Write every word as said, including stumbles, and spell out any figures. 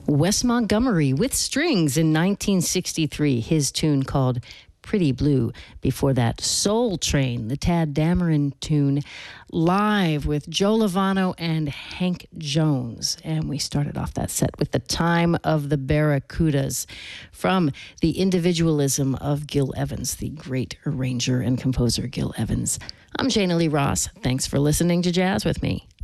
Wes Montgomery with strings in nineteen sixty-three, his tune called Pretty Blue. Before that, Soul Train, the Tad Dameron tune, live with Joe Lovano and Hank Jones. And we started off that set with The Time of the Barracudas from The Individualism of Gil Evans, the great arranger and composer Gil Evans. I'm Jana Lee Ross. Thanks for listening to Jazz with me.